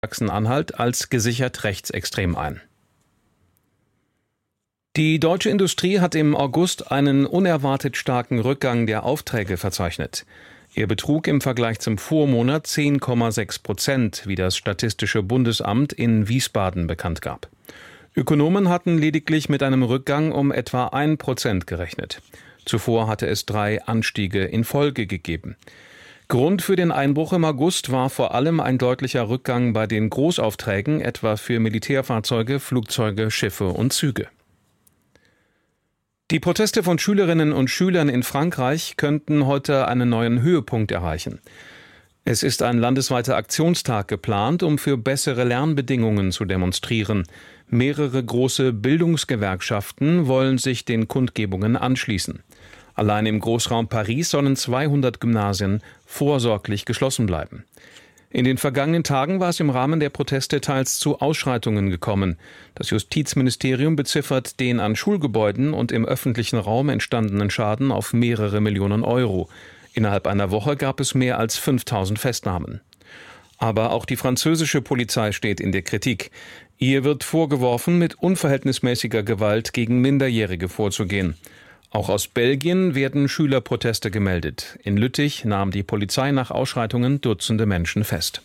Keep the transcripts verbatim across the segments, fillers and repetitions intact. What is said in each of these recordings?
Sachsen-Anhalt als gesichert rechtsextrem ein. Die deutsche Industrie hat im August einen unerwartet starken Rückgang der Aufträge verzeichnet. Er betrug im Vergleich zum Vormonat zehn Komma sechs Prozent, wie das Statistische Bundesamt in Wiesbaden bekannt gab. Ökonomen hatten lediglich mit einem Rückgang um etwa ein Prozent gerechnet. Zuvor hatte es drei Anstiege in Folge gegeben. Grund für den Einbruch im August war vor allem ein deutlicher Rückgang bei den Großaufträgen, etwa für Militärfahrzeuge, Flugzeuge, Schiffe und Züge. Die Proteste von Schülerinnen und Schülern in Frankreich könnten heute einen neuen Höhepunkt erreichen. Es ist ein landesweiter Aktionstag geplant, um für bessere Lernbedingungen zu demonstrieren. Mehrere große Bildungsgewerkschaften wollen sich den Kundgebungen anschließen. Allein im Großraum Paris sollen zweihundert Gymnasien vorsorglich geschlossen bleiben. In den vergangenen Tagen war es im Rahmen der Proteste teils zu Ausschreitungen gekommen. Das Justizministerium beziffert den an Schulgebäuden und im öffentlichen Raum entstandenen Schaden auf mehrere Millionen Euro. Innerhalb einer Woche gab es mehr als fünftausend Festnahmen. Aber auch die französische Polizei steht in der Kritik. Ihr wird vorgeworfen, mit unverhältnismäßiger Gewalt gegen Minderjährige vorzugehen. Auch aus Belgien werden Schülerproteste gemeldet. In Lüttich nahm die Polizei nach Ausschreitungen Dutzende Menschen fest.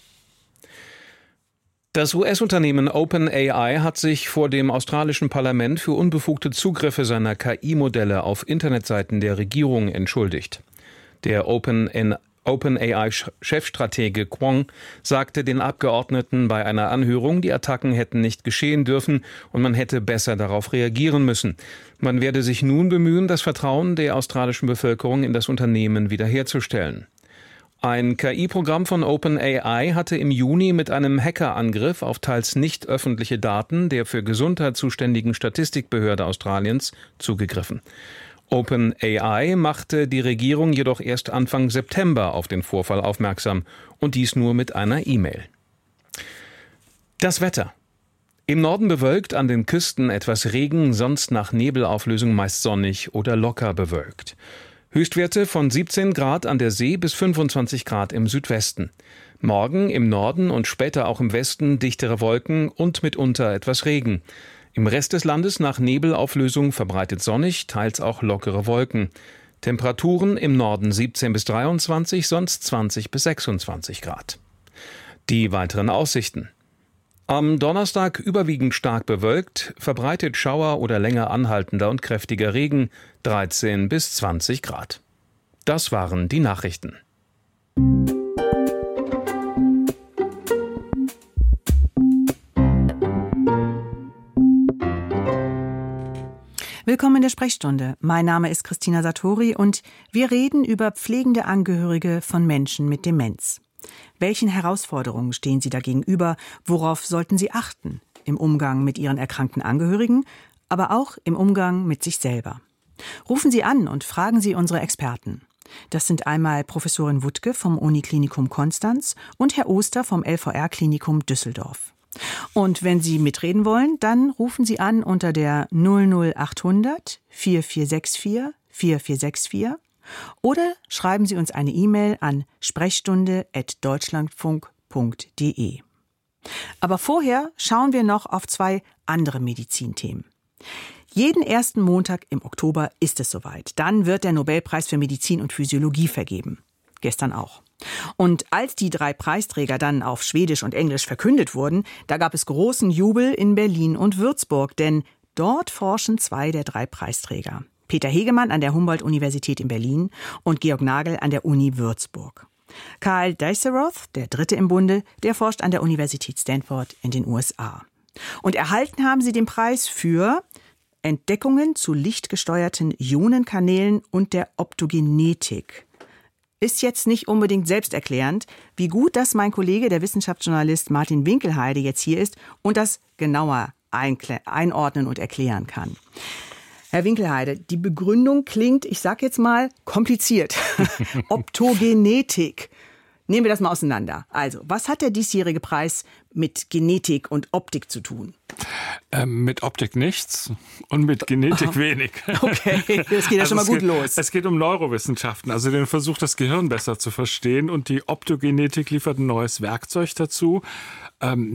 Das U S-Unternehmen OpenAI hat sich vor dem australischen Parlament für unbefugte Zugriffe seiner K I-Modelle auf Internetseiten der Regierung entschuldigt. Der OpenAI OpenAI-Chefstratege Kwong sagte den Abgeordneten bei einer Anhörung, die Attacken hätten nicht geschehen dürfen und man hätte besser darauf reagieren müssen. Man werde sich nun bemühen, das Vertrauen der australischen Bevölkerung in das Unternehmen wiederherzustellen. Ein K I-Programm von OpenAI hatte im Juni mit einem Hackerangriff auf teils nicht öffentliche Daten der für Gesundheit zuständigen Statistikbehörde Australiens zugegriffen. OpenAI machte die Regierung jedoch erst Anfang September auf den Vorfall aufmerksam und dies nur mit einer E-Mail. Das Wetter. Im Norden bewölkt, an den Küsten etwas Regen, sonst nach Nebelauflösung meist sonnig oder locker bewölkt. Höchstwerte von siebzehn Grad an der See bis fünfundzwanzig Grad im Südwesten. Morgen im Norden und später auch im Westen dichtere Wolken und mitunter etwas Regen. Im Rest des Landes nach Nebelauflösung verbreitet sonnig, teils auch lockere Wolken. Temperaturen im Norden siebzehn bis dreiundzwanzig, sonst zwanzig bis sechsundzwanzig Grad. Die weiteren Aussichten. Am Donnerstag überwiegend stark bewölkt, verbreitet Schauer oder länger anhaltender und kräftiger Regen, dreizehn bis zwanzig Grad. Das waren die Nachrichten. Willkommen in der Sprechstunde. Mein Name ist Christina Sartori und wir reden über pflegende Angehörige von Menschen mit Demenz. Welchen Herausforderungen stehen sie da gegenüber? Worauf sollten sie achten? Im Umgang mit ihren erkrankten Angehörigen, aber auch im Umgang mit sich selber. Rufen Sie an und fragen Sie unsere Experten. Das sind einmal Professorin Wuttke vom Uniklinikum Konstanz und Herr Oster vom L V R-Klinikum Düsseldorf. Und wenn Sie mitreden wollen, dann rufen Sie an unter der null null achthundert vier vier sechs vier vier vier sechs vier oder schreiben Sie uns eine E-Mail an sprechstunde at deutschlandfunk punkt de. Aber vorher schauen wir noch auf zwei andere Medizinthemen. Jeden ersten Montag im Oktober ist es soweit. Dann wird der Nobelpreis für Medizin und Physiologie vergeben. Gestern auch. Und als die drei Preisträger dann auf Schwedisch und Englisch verkündet wurden, da gab es großen Jubel in Berlin und Würzburg, denn dort forschen zwei der drei Preisträger. Peter Hegemann an der Humboldt-Universität in Berlin und Georg Nagel an der Uni Würzburg. Karl Dijsselroth, der dritte im Bunde, der forscht an der Universität Stanford in den U S A. Und erhalten haben sie den Preis für Entdeckungen zu lichtgesteuerten Ionenkanälen und der Optogenetik. Ist jetzt nicht unbedingt selbsterklärend, wie gut, dass mein Kollege, der Wissenschaftsjournalist Martin Winkelheide, jetzt hier ist und das genauer einordnen und erklären kann. Herr Winkelheide, die Begründung klingt, ich sag jetzt mal, kompliziert. Optogenetik. Nehmen wir das mal auseinander. Also, was hat der diesjährige Preis mit Genetik und Optik zu tun? Ähm, mit Optik nichts und mit Genetik oh. wenig. Okay, das geht ja also schon mal gut geht, los. Es geht um Neurowissenschaften, also den Versuch, das Gehirn besser zu verstehen. Und die Optogenetik liefert ein neues Werkzeug dazu. Ähm,